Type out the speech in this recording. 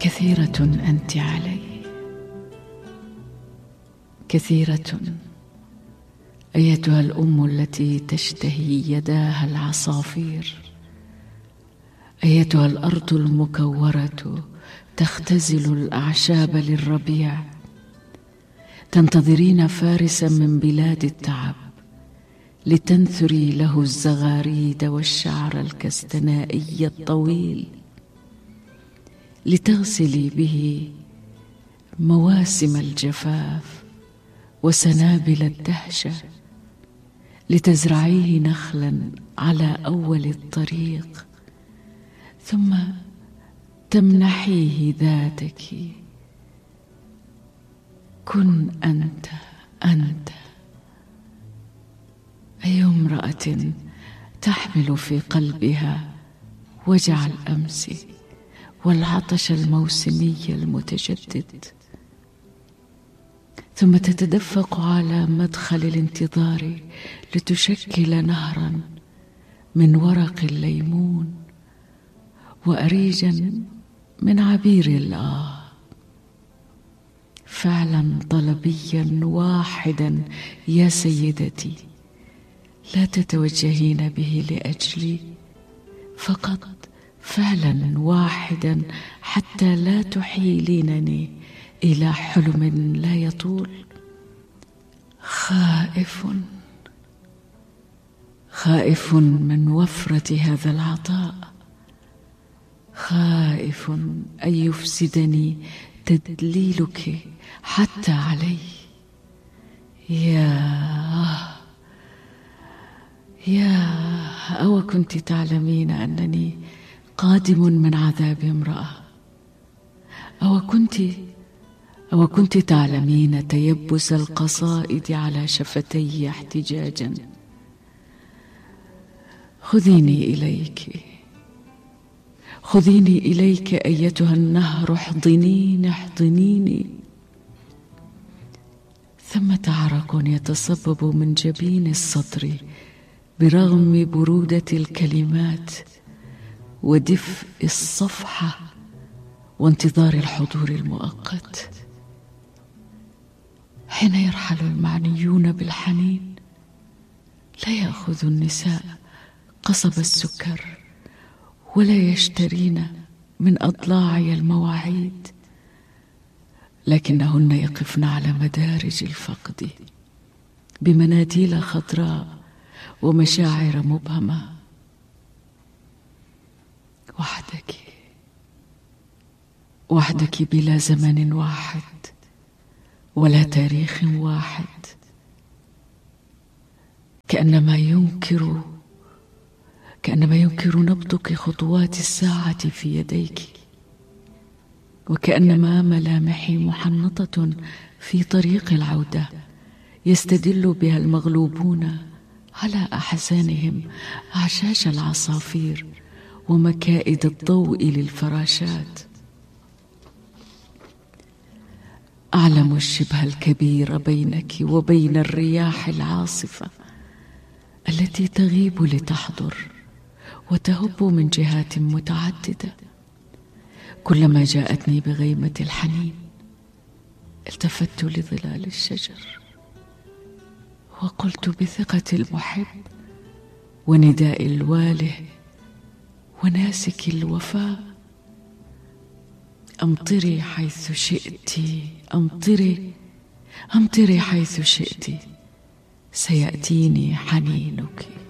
كثيرة أنت علي، كثيرة أيتها الأم التي تشتهي يداها العصافير، أيتها الأرض المكورة تختزل الأعشاب للربيع، تنتظرين فارسا من بلاد التعب لتنثري له الزغاريد والشعر الكستنائي الطويل، لتغسلي به مواسم الجفاف وسنابل الدهشة، لتزرعيه نخلا على أول الطريق، ثم تمنحيه ذاتك. كن أنت أنت. أي امرأة تحمل في قلبها وجع الأمس والعطش الموسمي المتجدد، ثم تتدفق على مدخل الانتظار لتشكل نهرا من ورق الليمون وأريجا من عبير الآه. فعلا طلبيا واحدا يا سيدتي، لا تتوجهين به لأجلي، فقط فعلا واحدا حتى لا تحيلينني إلى حلم لا يطول. خائف من وفرة هذا العطاء، خائف أن يفسدني تدليلك حتى علي. أو كنت تعلمين أنني قادم من عذاب امرأة، أو كنت تعلمين تيبس القصائد على شفتي احتجاجا. خذيني إليك أيتها النهر، احضنيني. ثمة عرق يتصبب من جبين السطر برغم برودة الكلمات ودفء الصفحة وانتظار الحضور المؤقت. حين يرحل المعنيون بالحنين لا يأخذ النساء قصب السكر ولا يشترين من أضلاعي المواعيد، لكنهن يقفن على مدارج الفقد بمناديل خضراء ومشاعر مبهمة. وحدك بلا زمن واحد ولا تاريخ واحد، كأنما ينكر نبضك خطوات الساعة في يديك، وكأنما ملامحي محنطة في طريق العودة يستدل بها المغلوبون على أحزانهم أعشاش العصافير ومكائد الضوء للفراشات. أعلم الشبه الكبير بينك وبين الرياح العاصفة التي تغيب لتحضر وتهب من جهات متعددة. كلما جاءتني بغيمة الحنين التفت لظلال الشجر وقلت بثقة المحب ونداء الواله وناسك الوفاء: أمطري حيث شئت، أمطري حيث شئت، سيأتيني حنينك.